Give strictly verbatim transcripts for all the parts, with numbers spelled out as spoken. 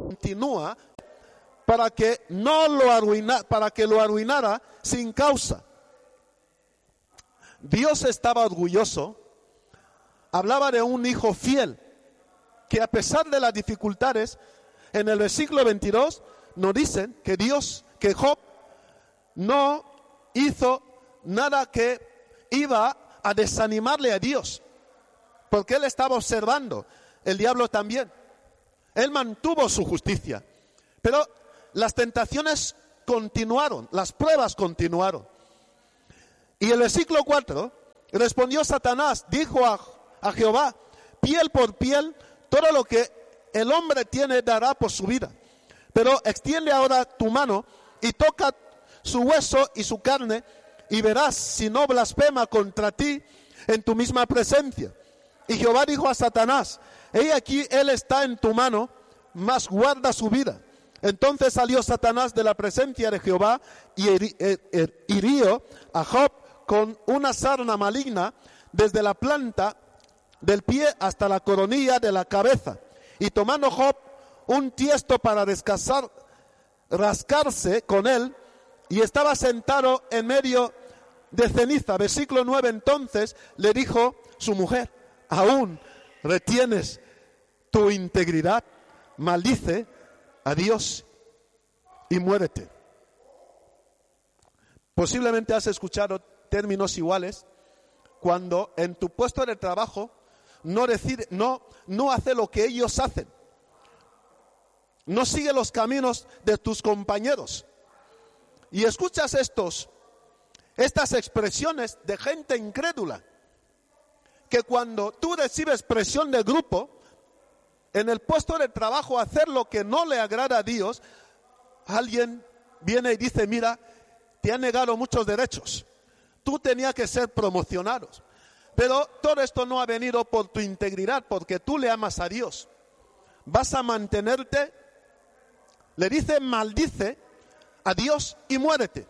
continúa para que no lo arruina, para que lo arruinara sin causa. Dios estaba orgulloso. Hablaba de un hijo fiel, que a pesar de las dificultades, en el versículo veintidós nos dicen que Dios, que Job no hizo nada que iba a desanimarle a Dios, porque él estaba observando, el diablo también. Él mantuvo su justicia, pero las tentaciones continuaron, las pruebas continuaron. Y el versículo cuatro, respondió Satanás, dijo a, a Jehová, piel por piel, todo lo que el hombre tiene dará por su vida. Pero extiende ahora tu mano y toca su hueso y su carne, y verás si no blasfema contra ti en tu misma presencia. Y Jehová dijo a Satanás, he aquí él está en tu mano, mas guarda su vida. Entonces salió Satanás de la presencia de Jehová y hirió a Job con una sarna maligna desde la planta del pie hasta la coronilla de la cabeza. Y tomando Job un tiesto para descansar, rascarse con él, y estaba sentado en medio de ceniza. Versículo nueve, entonces le dijo su mujer, aún retienes tu integridad, maldice a Dios y muérete. Posiblemente has escuchado términos iguales cuando en tu puesto de trabajo no decide, no, no hace lo que ellos hacen, no sigue los caminos de tus compañeros, y escuchas estos, estas expresiones de gente incrédula, que cuando tú recibes presión de grupo, en el puesto de trabajo hacer lo que no le agrada a Dios, alguien viene y dice, mira, te han negado muchos derechos, tú tenías que ser promocionado. Pero todo esto no ha venido por tu integridad, porque tú le amas a Dios. Vas a mantenerte, le dice, maldice a Dios y muérete.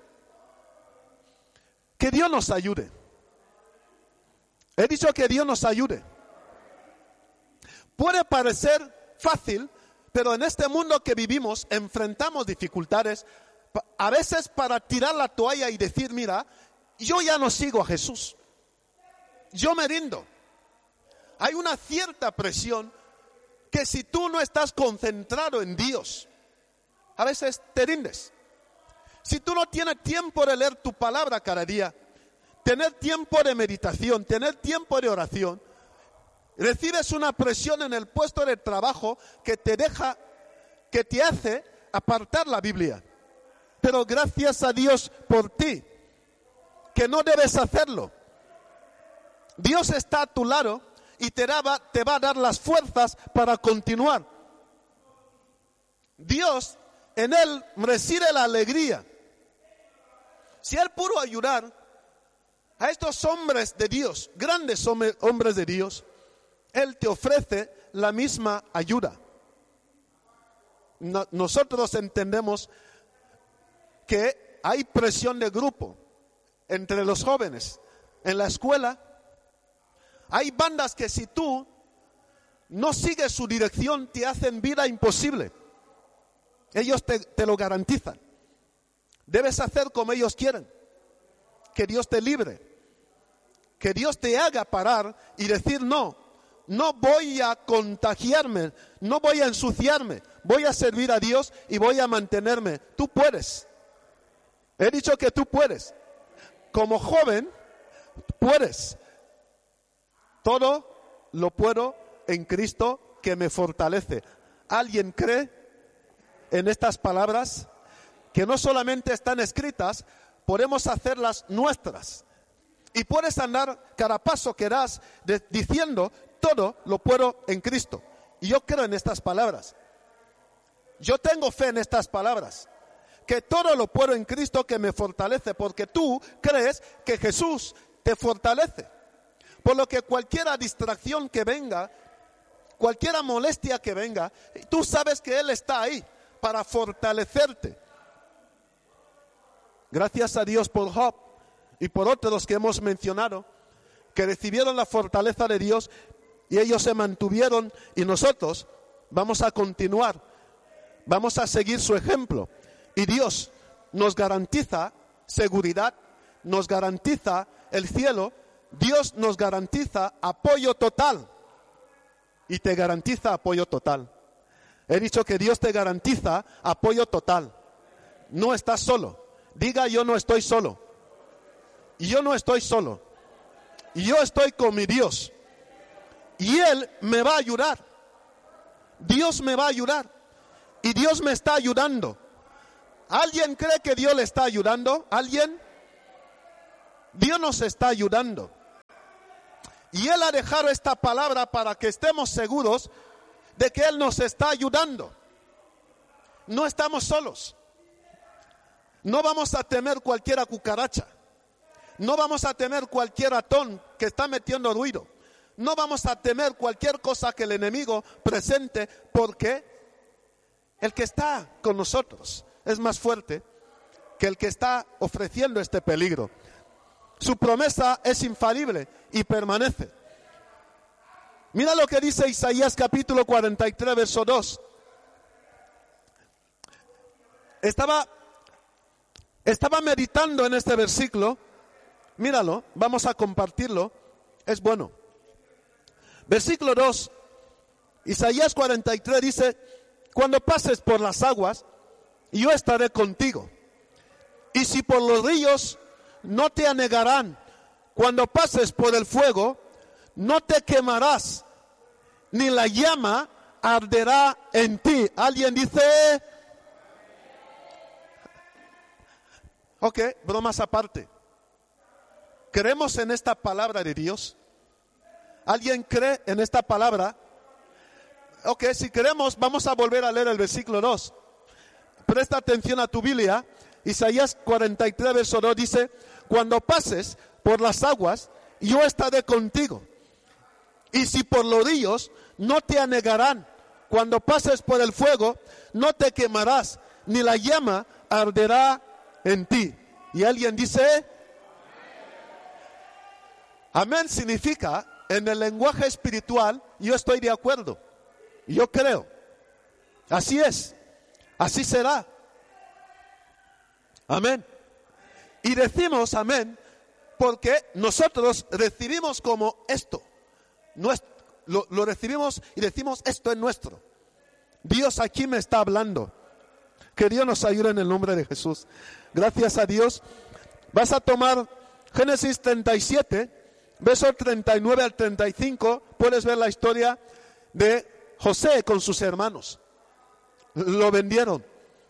Que Dios nos ayude. He dicho que Dios nos ayude. Puede parecer fácil, pero en este mundo que vivimos enfrentamos dificultades, a veces para tirar la toalla y decir, mira, yo ya no sigo a Jesús, yo me rindo. Hay una cierta presión que si tú no estás concentrado en Dios, a veces te rindes. Si tú no tienes tiempo de leer tu palabra cada día, tener tiempo de meditación, tener tiempo de oración, recibes una presión en el puesto de trabajo que te deja, que te hace apartar la Biblia. Pero gracias a Dios por ti, que no debes hacerlo. Dios está a tu lado y te, da, te va a dar las fuerzas para continuar. Dios, en Él reside la alegría. Si Él pudo ayudar a estos hombres de Dios, grandes hombres de Dios, Él te ofrece la misma ayuda. No, nosotros entendemos que hay presión de grupo entre los jóvenes. En la escuela hay bandas que si tú no sigues su dirección te hacen vida imposible. Ellos te, te lo garantizan. Debes hacer como ellos quieren. Que Dios te libre. Que Dios te haga parar y decir no. No voy a contagiarme, no voy a ensuciarme, voy a servir a Dios y voy a mantenerme. Tú puedes. He dicho que tú puedes. Como joven, puedes. Todo lo puedo en Cristo que me fortalece. ¿Alguien cree en estas palabras? Que no solamente están escritas, podemos hacerlas nuestras. Y puedes andar cada paso que das de, diciendo, todo lo puedo en Cristo. Y yo creo en estas palabras. Yo tengo fe en estas palabras. Que todo lo puedo en Cristo que me fortalece, porque tú crees que Jesús te fortalece. Por lo que cualquier distracción que venga, cualquier molestia que venga, tú sabes que Él está ahí para fortalecerte. Gracias a Dios por Job y por otros que hemos mencionado, que recibieron la fortaleza de Dios y ellos se mantuvieron, y nosotros vamos a continuar. vamos a seguir su ejemplo. Y Dios nos garantiza seguridad, nos garantiza el cielo, Dios nos garantiza apoyo total. Y te garantiza apoyo total. He dicho que Dios te garantiza apoyo total. No estás solo. Diga, yo no estoy solo. Y yo no estoy solo. Y yo estoy con mi Dios. Y Él me va a ayudar. Dios me va a ayudar. Y Dios me está ayudando. ¿Alguien cree que Dios le está ayudando? ¿Alguien? Dios nos está ayudando. Y Él ha dejado esta palabra para que estemos seguros de que Él nos está ayudando. No estamos solos. No vamos a temer cualquier cucaracha. No vamos a temer cualquier ratón que está metiendo ruido. No vamos a temer cualquier cosa que el enemigo presente, porque el que está con nosotros es más fuerte que el que está ofreciendo este peligro. Su promesa es infalible y permanece. Mira lo que dice Isaías capítulo cuarenta y tres, verso dos. Estaba, estaba meditando en este versículo. Míralo, vamos a compartirlo. Es bueno. Versículo dos. Isaías cuarenta y tres dice: cuando pases por las aguas, yo estaré contigo. Y si por los ríos, no te anegarán. Cuando pases por el fuego, no te quemarás, ni la llama arderá en ti. ¿Alguien dice? Ok, bromas aparte. ¿Creemos en esta palabra de Dios? ¿Alguien cree en esta palabra? Ok, si creemos, vamos a volver a leer el versículo dos. Presta atención a tu Biblia. Isaías cuarenta y tres, verso dos dice: cuando pases por las aguas, yo estaré contigo. Y si por los ríos, no te anegarán. Cuando pases por el fuego, no te quemarás, ni la llama arderá en ti. Y alguien dice: amén. Significa, en el lenguaje espiritual, yo estoy de acuerdo. Yo creo. Así es. Así será. Amén. Y decimos amén porque nosotros recibimos como esto. Nuestro, lo, lo recibimos y decimos: esto es nuestro. Dios aquí me está hablando. Que Dios nos ayude en el nombre de Jesús. Gracias a Dios. Vas a tomar Génesis treinta y siete, versos treinta y nueve al treinta y cinco. Puedes ver la historia de José con sus hermanos. Lo vendieron.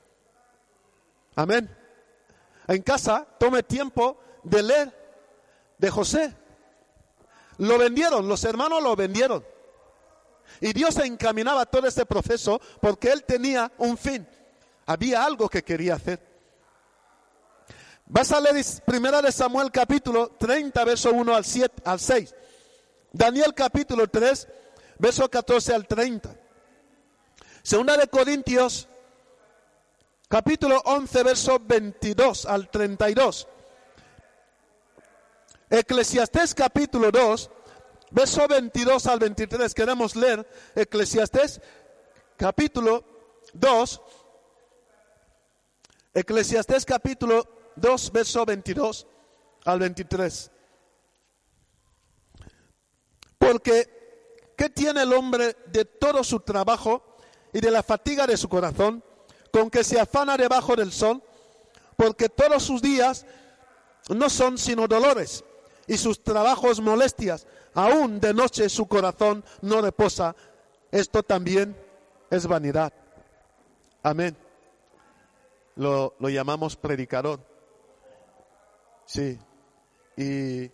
Amén. En casa, tome tiempo de leer de José. Lo vendieron, los hermanos lo vendieron. Y Dios encaminaba todo este proceso porque Él tenía un fin. Había algo que quería hacer. Vas a leer Primera de Samuel capítulo treinta, verso uno al siete, al seis. Daniel capítulo tres, verso catorce al treinta. Segunda de Corintios capítulo once, verso veintidós al treinta y dos. Eclesiastés capítulo dos, verso veintidós al veintitrés. Queremos leer Eclesiastés capítulo dos. Eclesiastés capítulo dos, verso veintidós al veintitrés. Porque, ¿qué tiene el hombre de todo su trabajo y de la fatiga de su corazón, con que se afana debajo del sol? Porque todos sus días no son sino dolores, y sus trabajos molestias. Aún de noche su corazón no reposa. Esto también es vanidad. Amén. Lo, lo llamamos predicador. Sí. Y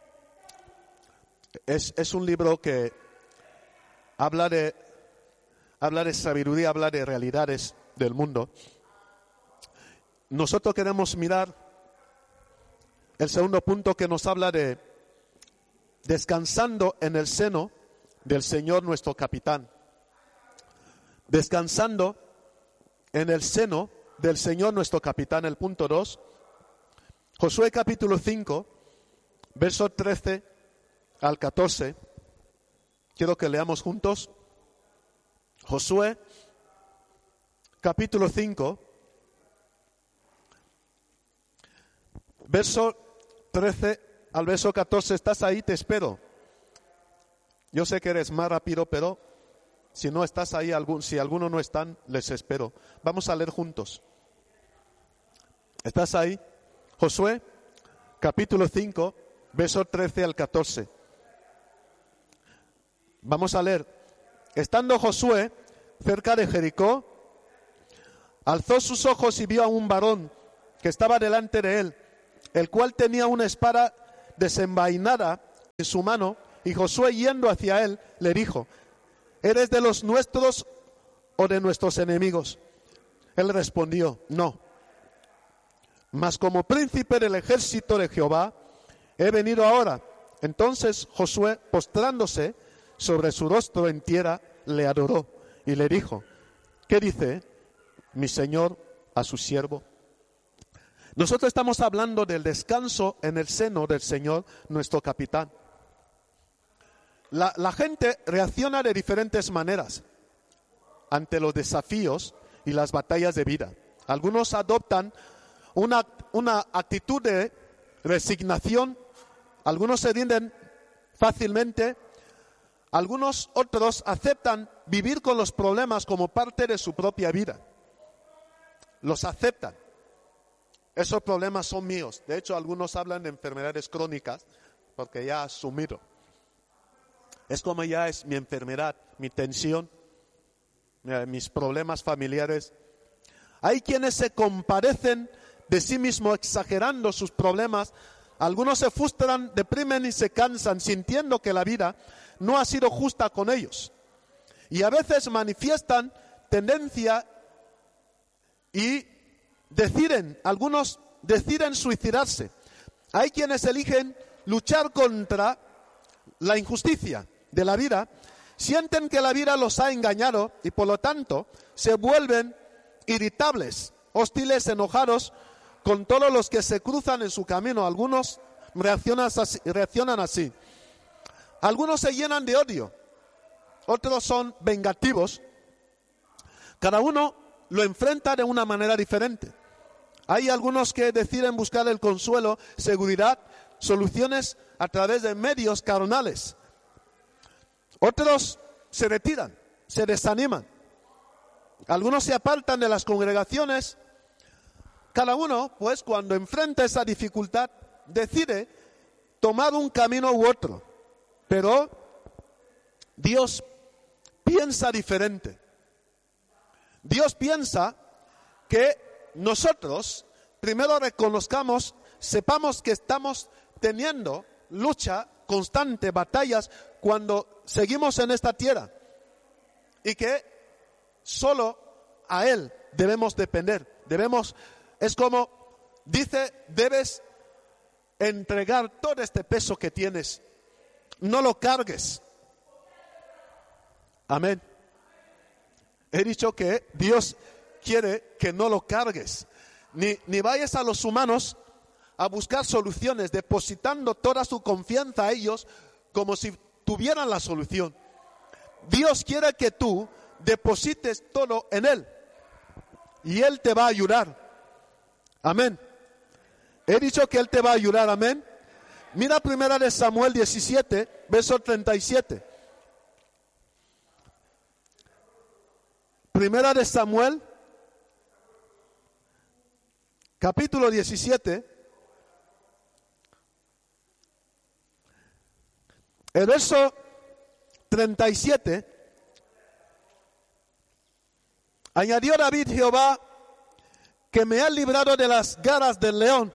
es, es un libro que habla de, habla de sabiduría, habla de realidades del mundo. Nosotros queremos mirar el segundo punto, que nos habla de descansando en el seno del Señor nuestro capitán. Descansando en el seno del Señor nuestro capitán. El punto dos, Josué capítulo cinco, verso trece al catorce. Quiero que leamos juntos. Josué capítulo cinco, verso trece al verso catorce. ¿Estás ahí? Te espero. Yo sé que eres más rápido, pero si no estás ahí, algún, si alguno no están, les espero. Vamos a leer juntos. ¿Estás ahí? Josué, capítulo cinco, verso trece al catorce. Vamos a leer. Estando Josué cerca de Jericó, alzó sus ojos y vio a un varón que estaba delante de él, el cual tenía una espada desenvainada en su mano, y Josué, yendo hacia él, le dijo: ¿eres de los nuestros o de nuestros enemigos? Él respondió: no, mas como príncipe del ejército de Jehová he venido ahora. Entonces Josué, postrándose sobre su rostro en tierra, le adoró y le dijo: ¿qué dice mi señor a su siervo? Nosotros estamos hablando del descanso en el seno del Señor, nuestro capitán. La, la gente reacciona de diferentes maneras ante los desafíos y las batallas de vida. Algunos adoptan una, una actitud de resignación, algunos se rinden fácilmente, algunos otros aceptan vivir con los problemas como parte de su propia vida. Los aceptan. Esos problemas son míos. De hecho, algunos hablan de enfermedades crónicas porque ya ha asumido. Es como ya es mi enfermedad, mi tensión, mis problemas familiares. Hay quienes se compadecen de sí mismos exagerando sus problemas. Algunos se frustran, deprimen y se cansan sintiendo que la vida no ha sido justa con ellos. Y a veces manifiestan tendencia y deciden, algunos deciden suicidarse. Hay quienes eligen luchar contra la injusticia de la vida, sienten que la vida los ha engañado y por lo tanto se vuelven irritables, hostiles, enojados con todos los que se cruzan en su camino. Algunos reaccionan así, reaccionan así. Algunos se llenan de odio, otros son vengativos. Cada uno lo enfrenta de una manera diferente. Hay algunos que deciden buscar el consuelo, seguridad, soluciones a través de medios carnales. Otros se retiran, se desaniman. Algunos se apartan de las congregaciones. Cada uno, pues, cuando enfrenta esa dificultad, decide tomar un camino u otro. Pero Dios piensa diferente. Dios piensa que nosotros primero reconozcamos, sepamos que estamos teniendo lucha constante, batallas, cuando seguimos en esta tierra. Y que solo a Él debemos depender. Debemos, es como dice, debes entregar todo este peso que tienes. No lo cargues. Amén. He dicho que Dios quiere que no lo cargues. Ni, ni vayas a los humanos a buscar soluciones, depositando toda su confianza a ellos como si tuvieran la solución. Dios quiere que tú deposites todo en Él y Él te va a ayudar. Amén. He dicho que Él te va a ayudar. Amén. Mira primera de Samuel diecisiete, verso treinta y siete. Primera de Samuel, capítulo diecisiete, el verso treinta y siete. Añadió David: Jehová, que me ha librado de las garras del león